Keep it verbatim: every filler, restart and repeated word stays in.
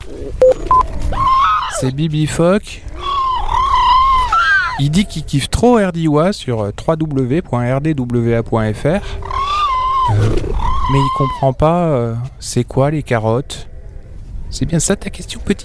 C'est Bibi Phoque. Il dit qu'il kiffe trop R D W A sur w w w point r d w a point f r. Euh, mais il comprend pas euh, c'est quoi les carottes. C'est bien ça ta question, petit ?